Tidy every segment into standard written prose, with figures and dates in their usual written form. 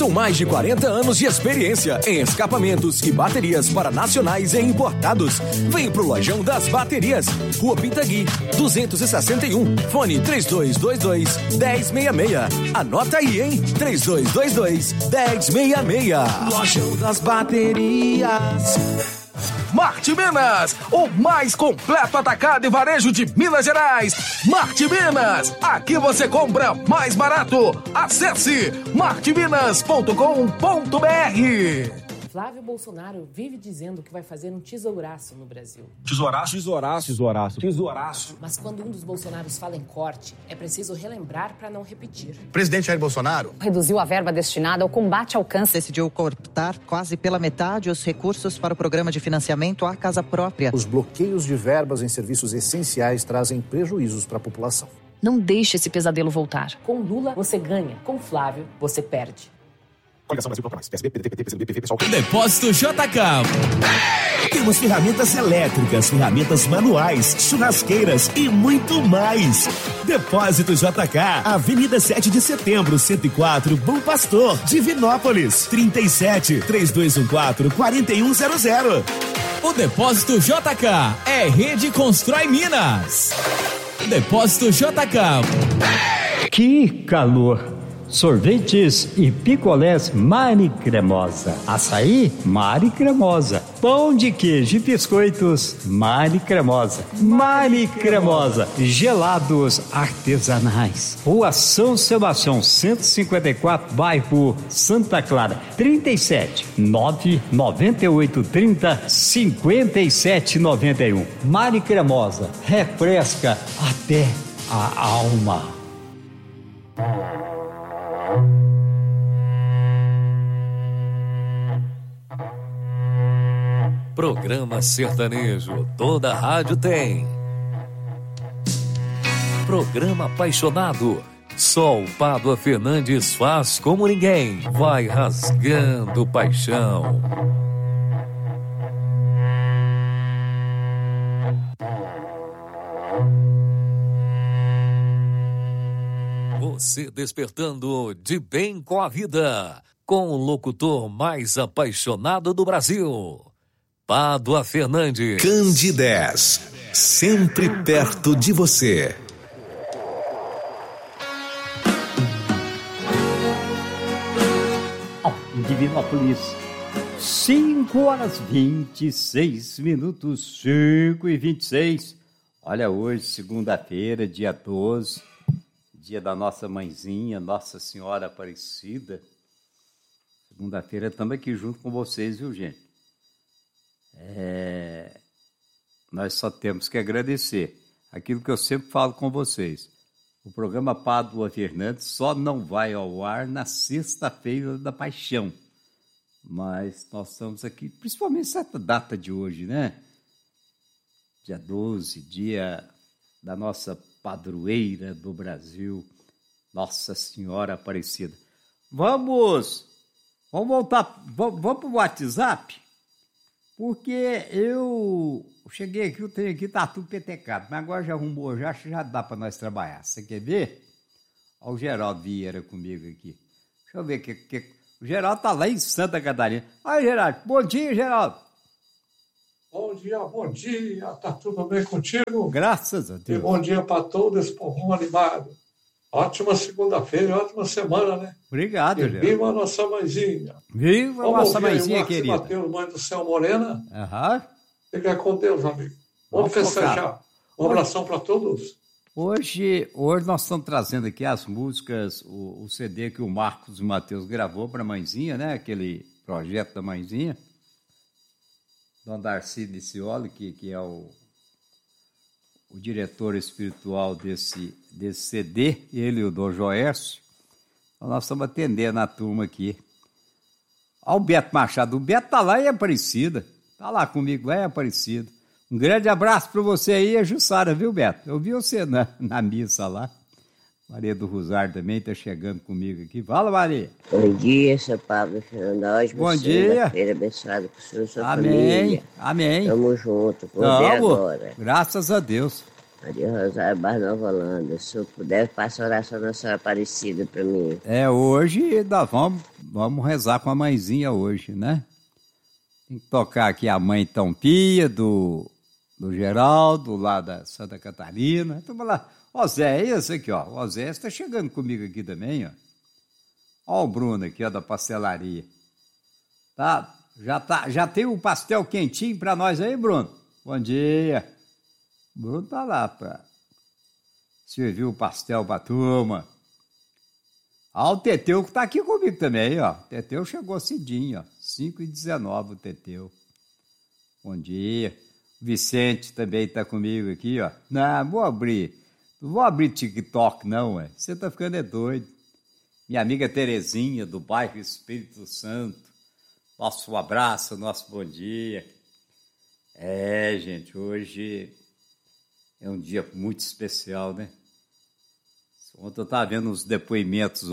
São mais de 40 anos de experiência em escapamentos e baterias para nacionais e importados. Vem pro Lojão das Baterias, Rua Pitagui, 261, fone 3222-1066. Anota aí, hein? 3222-1066. Lojão das Baterias. Marte Minas, o mais completo atacado e varejo de Minas Gerais. Marte Minas, aqui você compra mais barato. Acesse marteminas.com.br. Flávio Bolsonaro vive dizendo que vai fazer um tesouraço no Brasil. Tesouraço? Tesouraço. Mas quando um dos Bolsonaros fala em corte, é preciso relembrar para não repetir. Presidente Jair Bolsonaro reduziu a verba destinada ao combate ao câncer. Decidiu cortar quase pela metade os recursos para o programa de financiamento à casa própria. Os bloqueios de verbas em serviços essenciais trazem prejuízos para a população. Não deixe esse pesadelo voltar. Com Lula, você ganha. Com Flávio, você perde. Depósito JK. Temos ferramentas elétricas, ferramentas manuais, churrasqueiras e muito mais. Depósito JK, Avenida 7 de Setembro, 104, Bom Pastor, Divinópolis, 37-3214-4100. O Depósito JK é Rede Constrói Minas. Depósito JK. Que calor! Sorvetes e picolés Mari Cremosa. Açaí, Mari Cremosa. Pão de queijo e biscoitos, Mari Cremosa. Mari Cremosa. Gelados artesanais. Rua São Sebastião, 154, bairro Santa Clara. 37-99830-5791. Mari Cremosa. Refresca até a alma. Programa sertanejo, toda rádio tem. Programa apaixonado, só o Pádua Fernandes faz como ninguém. Vai rasgando paixão. Você despertando de bem com a vida, com o locutor mais apaixonado do Brasil, Pádua Fernandes. Candidez, sempre perto de você. Em Divinópolis, 5h26, 5h26. Olha, hoje, segunda-feira, dia 12, dia da nossa mãezinha, Nossa Senhora Aparecida. Segunda-feira estamos aqui junto com vocês, viu, gente? Nós só temos que agradecer aquilo que eu sempre falo com vocês. O programa Pádua Fernandes só não vai ao ar na sexta-feira da Paixão. Mas nós estamos aqui, principalmente nessa data de hoje, né? Dia 12, dia da nossa padroeira do Brasil, Nossa Senhora Aparecida. Vamos voltar, vamos para o WhatsApp, porque eu cheguei aqui, o trem aqui está tudo petecado, mas agora já arrumou, já dá para nós trabalhar. Você quer ver? Olha o Geraldo Vieira comigo aqui. Deixa eu ver que o Geraldo está lá em Santa Catarina. Olha, Geraldo, bom dia, Geraldo. Bom dia, tá tudo bem contigo? Graças a Deus. E bom dia para todo esse povão animado. Ótima segunda-feira, ótima semana, né? Obrigado, Geraldo. Viva a nossa mãezinha. Viva a nossa mãezinha querida. Mateus, mãe do céu morena. Aham. Fica com Deus, amigo. Vamos festejar. Um abração para todos. Hoje nós estamos trazendo aqui as músicas, o CD que o Marcos e o Mateus gravou para a mãezinha, né? Aquele projeto da mãezinha. Dom Darcy Licioli, que é o diretor espiritual desse CD, ele e o Dom Joércio. Então nós estamos atendendo a turma aqui. Olha o Beto Machado. O Beto está lá em Aparecida. Está lá comigo, lá em Aparecida. Um grande abraço para você aí, a Jussara, viu, Beto? Eu vi você na missa lá. Maria do Rosário também está chegando comigo aqui. Fala, Maria. Bom dia, seu Pablo Fernandes. Bom dia. Feira abençoada com o senhor e sua Amém. família. Amém. Tamo junto. Vou ver agora. Graças a Deus. Maria Rosário Barnova Holanda. Se eu puder, passa a oração da Senhora Aparecida para mim. Hoje nós vamos vamos rezar com a mãezinha hoje, né? Tem que tocar aqui a mãe Tampia, do Geraldo, lá da Santa Catarina. Então, vamos lá. Ó, Zé, esse aqui, ó. O Zé está chegando comigo aqui também, ó. Ó o Bruno aqui, ó, da pastelaria. Tá? Já tem o pastel quentinho para nós aí, Bruno? Bom dia. O Bruno tá lá para servir o pastel para a turma. Ah, o Teteu que tá aqui comigo também, ó. O Teteu chegou cedinho, ó. 5h19 o Teteu. Bom dia. O Vicente também tá comigo aqui, ó. Não vou abrir TikTok, não, ué. Você tá ficando doido. Minha amiga Terezinha, do bairro Espírito Santo. Nosso abraço, nosso bom dia. Gente, hoje é um dia muito especial, né? Ontem eu estava vendo os depoimentos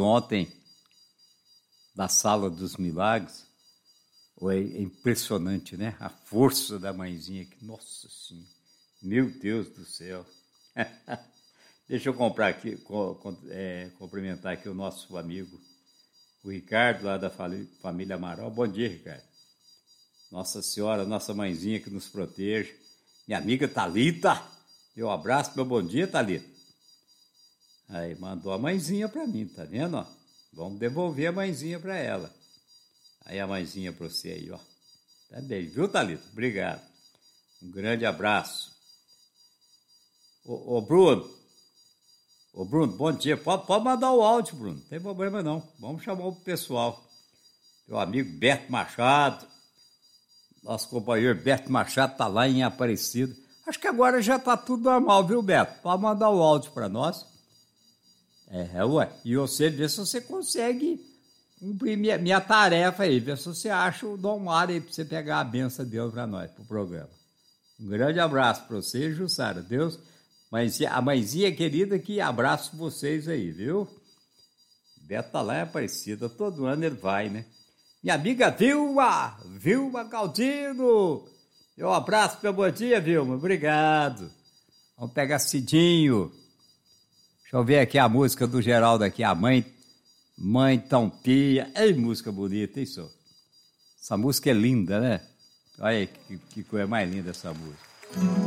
da Sala dos Milagres. É impressionante, né? A força da mãezinha aqui. Nossa Senhora, meu Deus do céu. Deixa eu cumprimentar aqui o nosso amigo, o Ricardo, lá da família Amaral. Bom dia, Ricardo. Nossa Senhora, nossa mãezinha que nos proteja. Minha amiga Thalita. Meu abraço, meu bom dia, Thalita. Aí, mandou a mãezinha para mim, tá vendo? Ó? Vamos devolver a mãezinha para ela. Aí a mãezinha para você aí, ó. Tá bem, viu, Thalita? Obrigado. Um grande abraço. Ô Bruno, bom dia. Pode mandar o áudio, Bruno. Não tem problema, não. Vamos chamar o pessoal. Meu amigo Beto Machado. Nosso companheiro Beto Machado tá lá em Aparecida. Acho que agora já tá tudo normal, viu, Beto? Pode mandar o áudio para nós. Ué. E você vê se você consegue cumprir minha tarefa aí. Vê se você acha o Dom Mário aí para você pegar a benção de Deus para nós, pro programa. Um grande abraço para você, Jussara. Deus, a mãezinha querida que abraço vocês aí, viu? Beto tá lá em Aparecida. Todo ano ele vai, né? Minha amiga Vilma Galdino. Um abraço, meu bom dia, Vilma. Obrigado. Vamos pegar Cidinho. Deixa eu ver aqui a música do Geraldo aqui, a Mãe Tampia. Ei, música bonita, isso. Essa música é linda, né? Olha aí que coisa mais linda essa música.